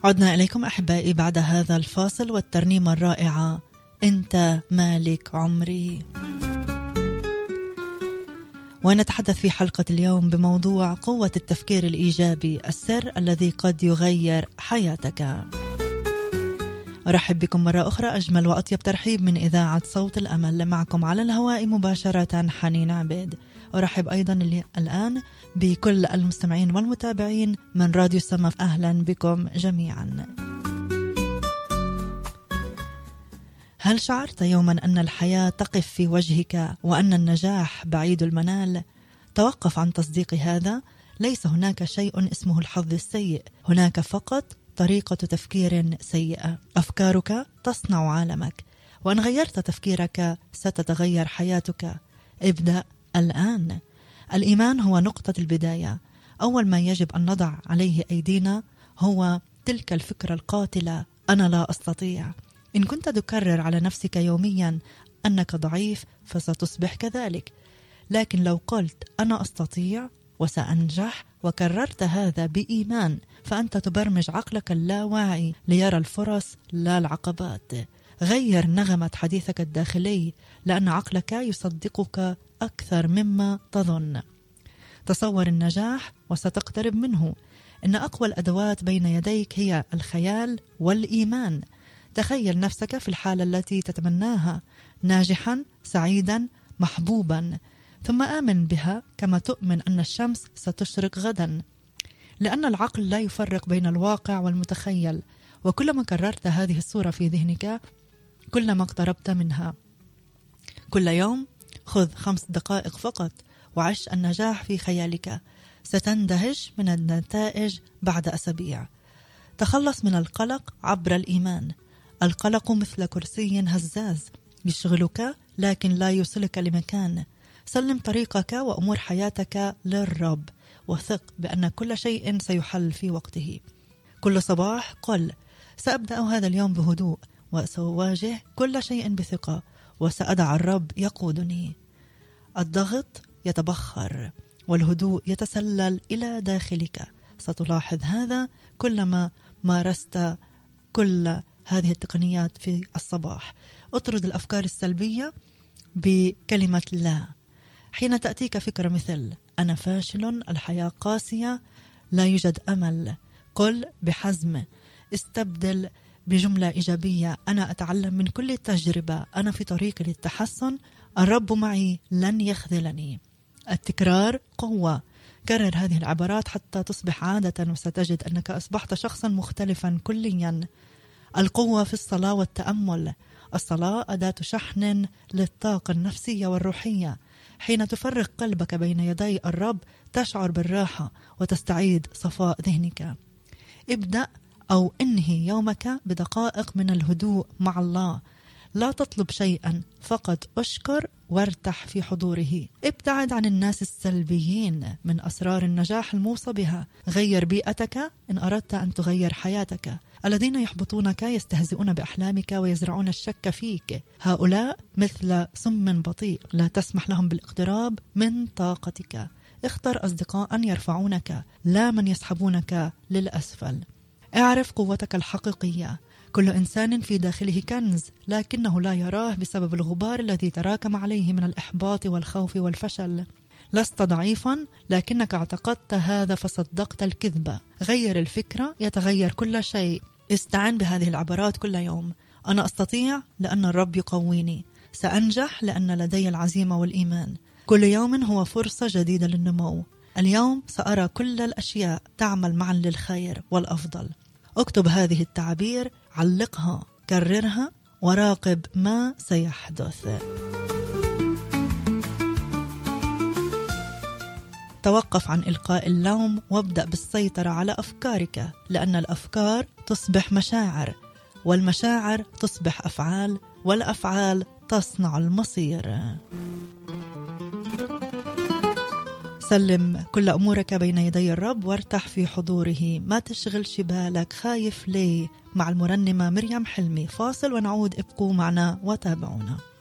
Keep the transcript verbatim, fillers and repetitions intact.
عدنا إليكم أحبائي بعد هذا الفاصل والترنيمة الرائعة أنت مالك عمري. ونتحدث في حلقة اليوم بموضوع قوة التفكير الإيجابي، السر الذي قد يغير حياتك. أرحب بكم مرة أخرى، أجمل وأطيب ترحيب من إذاعة صوت الأمل. معكم على الهواء مباشرة حنين عبيد. أرحب أيضا الآن بكل المستمعين والمتابعين من راديو السما. أهلا بكم جميعا. هل شعرت يوما أن الحياة تقف في وجهك وأن النجاح بعيد المنال؟ توقف عن تصديق هذا. ليس هناك شيء اسمه الحظ السيء، هناك فقط طريقة تفكير سيئة. أفكارك تصنع عالمك، وأن غيرت تفكيرك ستتغير حياتك. ابدأ الآن. الإيمان هو نقطة البداية. أول ما يجب أن نضع عليه أيدينا هو تلك الفكرة القاتلة: أنا لا أستطيع. إن كنت تكرر على نفسك يوميا أنك ضعيف فستصبح كذلك، لكن لو قلت أنا أستطيع وسأنجح وكررت هذا بإيمان فأنت تبرمج عقلك اللاواعي ليرى الفرص لا العقبات. غير نغمة حديثك الداخلي لأن عقلك يصدقك أكثر مما تظن. تصور النجاح وستقترب منه. إن أقوى الأدوات بين يديك هي الخيال والإيمان. تخيل نفسك في الحالة التي تتمناها، ناجحا سعيدا محبوبا، ثم آمن بها كما تؤمن أن الشمس ستشرق غدا، لأن العقل لا يفرق بين الواقع والمتخيل. وكلما كررت هذه الصورة في ذهنك كلما اقتربت منها. كل يوم خذ خمس دقائق فقط وعش النجاح في خيالك، ستندهش من النتائج بعد أسابيع. تخلص من القلق عبر الإيمان. القلق مثل كرسي هزاز يشغلك لكن لا يوصلك لمكان. سلم طريقك وأمور حياتك للرب، وثق بأن كل شيء سيحل في وقته. كل صباح قل: سأبدأ هذا اليوم بهدوء، وسأواجه كل شيء بثقة، وسأدع الرب يقودني. الضغط يتبخر والهدوء يتسلل إلى داخلك. ستلاحظ هذا كلما مارست كل هذه التقنيات في الصباح. اطرد الأفكار السلبية بكلمة لا. حين تأتيك فكرة مثل أنا فاشل، الحياة قاسية، لا يوجد أمل، قل بحزم. استبدل بجملة إيجابية: أنا أتعلم من كل تجربة، أنا في طريق للتحسن، الرب معي لن يخذلني. التكرار قوة. كرر هذه العبارات حتى تصبح عادة، وستجد أنك أصبحت شخصا مختلفا كليا. القوة في الصلاة والتأمل. الصلاة أداة شحن للطاقة النفسية والروحية. حين تفرغ قلبك بين يدي الرب تشعر بالراحة وتستعيد صفاء ذهنك. ابدأ أو انهي يومك بدقائق من الهدوء مع الله. لا تطلب شيئا، فقط أشكر وارتاح في حضوره. ابتعد عن الناس السلبيين. من أسرار النجاح الموصى بها. غير بيئتك إن أردت أن تغير حياتك. الذين يحبطونك يستهزئون بأحلامك ويزرعون الشك فيك. هؤلاء مثل سم بطيء، لا تسمح لهم بالاقتراب من طاقتك. اختر أصدقاء يرفعونك لا من يسحبونك للأسفل. اعرف قوتك الحقيقية. كل إنسان في داخله كنز لكنه لا يراه بسبب الغبار الذي تراكم عليه من الإحباط والخوف والفشل. لست ضعيفا لكنك اعتقدت هذا فصدقت الكذبة. غير الفكرة يتغير كل شيء. استعن بهذه العبارات كل يوم: أنا أستطيع لأن الرب يقويني، سأنجح لأن لدي العزيمة والإيمان. كل يوم هو فرصة جديدة للنمو. اليوم سأرى كل الأشياء تعمل معا للخير والأفضل. اكتب هذه التعابير، علقها، كررها، وراقب ما سيحدث. توقف عن إلقاء اللوم وابدأ بالسيطرة على أفكارك، لأن الأفكار تصبح مشاعر، والمشاعر تصبح أفعال، والأفعال تصنع المصير. سلم كل أمورك بين يدي الرب وارتاح في حضوره. ما تشغلش بالك خايف ليه. مع المرنمة مريم حلمي. فاصل ونعود، ابقوا معنا وتابعونا.